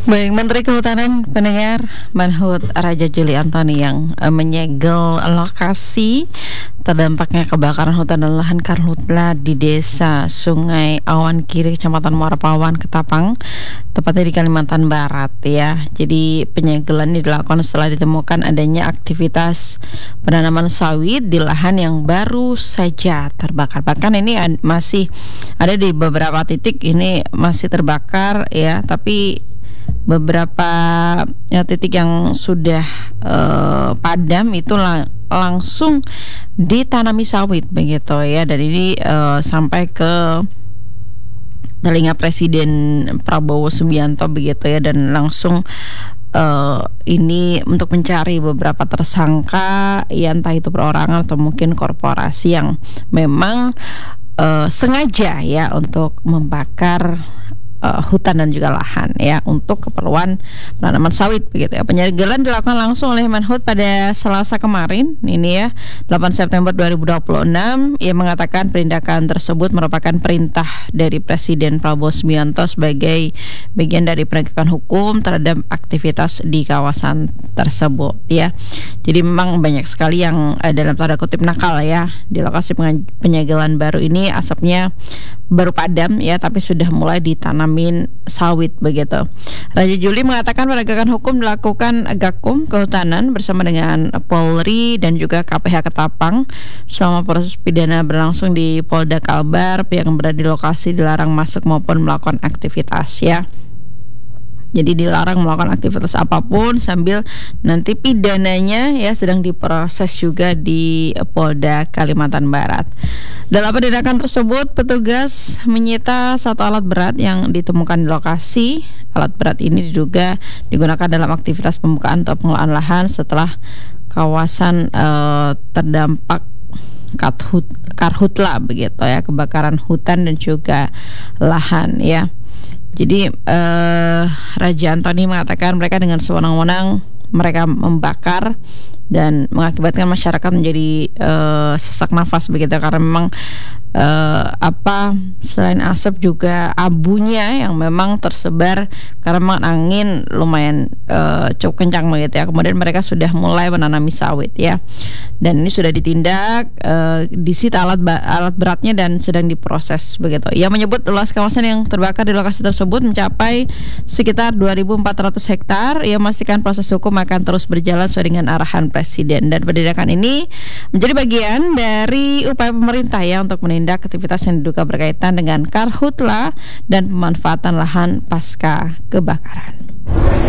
Baik, Menteri Kehutanan pendengar Manhut Raja Juli Antoni yang menyegel lokasi terdampaknya kebakaran hutan dan lahan karhutla di Desa Sungai Awan Kiri, Kecamatan Muara Pawan, Ketapang, tepatnya di Kalimantan Barat ya. Jadi penyegelan dilakukan setelah ditemukan adanya aktivitas penanaman sawit di lahan yang baru saja terbakar. Bahkan ini masih ada di beberapa titik ini masih terbakar ya, tapi beberapa titik yang sudah padam itu langsung ditanami sawit begitu ya, dan ini sampai ke telinga Presiden Prabowo Subianto begitu ya, dan langsung ini untuk mencari beberapa tersangka ya, entah itu perorangan atau mungkin korporasi yang memang sengaja ya untuk membakar hutan dan juga lahan ya untuk keperluan penanaman sawit begitu ya. Penyegelan dilakukan langsung oleh Menhut pada Selasa kemarin ini ya, 8 September 2026. Ia mengatakan penindakan tersebut merupakan perintah dari Presiden Prabowo Subianto sebagai bagian dari penegakan hukum terhadap aktivitas di kawasan tersebut ya. Jadi memang banyak sekali yang dalam tanda kutip nakal ya di lokasi penyegelan baru ini. Asapnya baru padam ya, tapi sudah mulai ditanamin sawit begitu. Raja Juli mengatakan penegakan hukum dilakukan Gakum Kehutanan bersama dengan Polri dan juga KPH Ketapang. Selama proses pidana berlangsung di Polda Kalbar, pihak yang berada di lokasi dilarang masuk maupun melakukan aktivitas ya. Jadi dilarang melakukan aktivitas apapun sambil nanti pidananya ya sedang diproses juga di Polda Kalimantan Barat. Dalam penindakan tersebut, petugas menyita satu alat berat yang ditemukan di lokasi. Alat berat ini diduga digunakan dalam aktivitas pembukaan atau pengelolaan lahan setelah kawasan terdampak karhutla begitu ya, kebakaran hutan dan juga lahan ya. Jadi Raja Antoni mengatakan mereka dengan sewenang-wenang mereka membakar dan mengakibatkan masyarakat menjadi sesak nafas begitu, karena memang selain asap juga abunya yang memang tersebar karena memang angin lumayan cukup kencang begitu ya. Kemudian mereka sudah mulai menanami sawit ya, dan ini sudah ditindak, disita alat beratnya dan sedang diproses begitu. Ia menyebut luas kawasan yang terbakar di lokasi tersebut mencapai sekitar 2.400 hektar. Ia memastikan proses hukum akan terus berjalan sesuai dengan arahan Presiden, dan penindakan ini menjadi bagian dari upaya pemerintah ya untuk menindak aktivitas yang diduga berkaitan dengan karhutla dan pemanfaatan lahan pasca kebakaran.